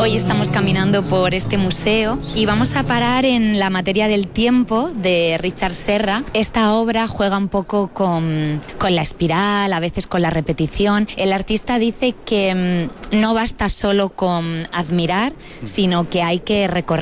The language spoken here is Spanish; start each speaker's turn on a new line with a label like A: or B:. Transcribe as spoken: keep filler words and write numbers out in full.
A: Hoy estamos caminando por este museo y vamos a parar en La materia del tiempo de Richard Serra. Esta obra juega un poco con, con la espiral, a veces con la repetición. El artista dice que mmm, no basta solo con admirar, sino que hay que recorrer